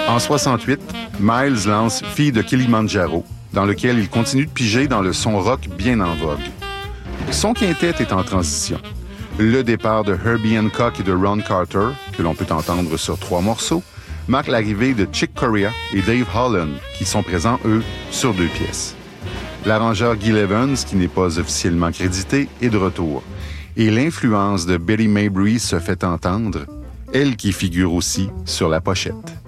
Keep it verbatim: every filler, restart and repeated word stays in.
En soixante-huit, Miles lance « Fille de Kilimanjaro », dans lequel il continue de piger dans le son rock bien en vogue. Son quintet est en transition. Le départ de Herbie Hancock et de Ron Carter, que l'on peut entendre sur trois morceaux, marque l'arrivée de Chick Corea et Dave Holland, qui sont présents, eux, sur deux pièces. L'arrangeur Gil Evans, qui n'est pas officiellement crédité, est de retour. Et l'influence de Betty Mabry se fait entendre, elle qui figure aussi sur la pochette.